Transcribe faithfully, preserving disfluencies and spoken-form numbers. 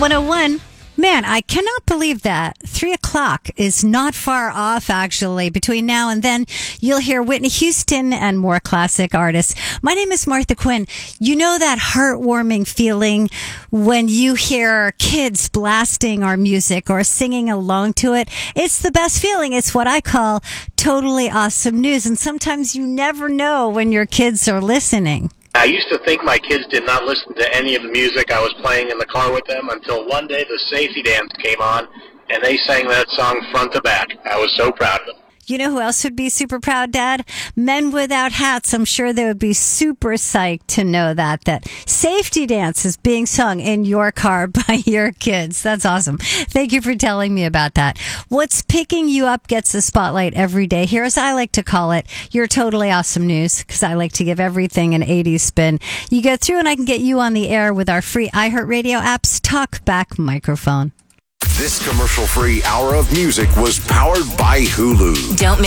one oh one. Man, I cannot believe that. Three o'clock is not far off, actually. Between now and then, you'll hear Whitney Houston and more classic artists. My name is Martha Quinn. You know that heartwarming feeling when you hear kids blasting our music or singing along to it? It's the best feeling. It's what I call totally awesome news. And sometimes you never know when your kids are listening. I used to think my kids did not listen to any of the music I was playing in the car with them until one day the safety dance came on, and they sang that song front to back. I was so proud of them. You know who else would be super proud, Dad? Men Without Hats. I'm sure they would be super psyched to know that, that Safety Dance is being sung in your car by your kids. That's awesome. Thank you for telling me about that. What's picking you up gets the spotlight every day. Here, as I like to call it, your totally awesome news, because I like to give everything an eighties spin. You go through and I can get you on the air with our free iHeartRadio app's Talk Back microphone. This commercial-free hour of music was powered by Hulu. Don't